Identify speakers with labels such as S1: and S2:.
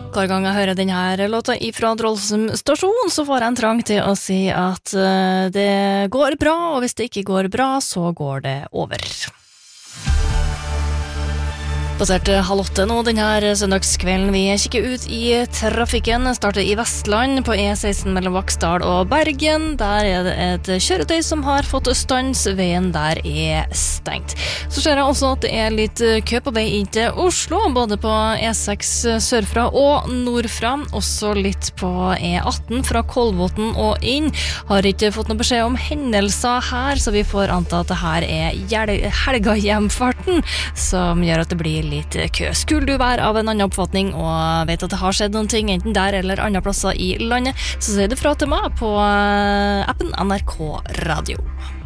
S1: Hver gang jeg hører denne låta ifra Drollsum stasjon, så får jeg en trang til å si at det går bra, og hvis det ikke går bra, så går det over. Passert 7:30 nå denne søndagskvelden. Vi kikker ut i trafikken. Starter i Vestland på E16 mellom Vaksdal og Bergen. Der er det et kjøretøy som har fått stans. Veien der er stengt. Så ser jeg også at det er litt kø på vei inn til Oslo, både på E6 sørfra og nordfra. Også litt på E18 fra Kolbotn og inn. Har ikke fått noe beskjed om hendelser her, så vi får anta at det her er helgahjemfarten som gjør at det blir litt kø. Skulle du være av en annen oppfatning og vet at det har skjedd noen ting enten der eller andre plasser i landet, så sier du fra til meg på appen NRK Radio.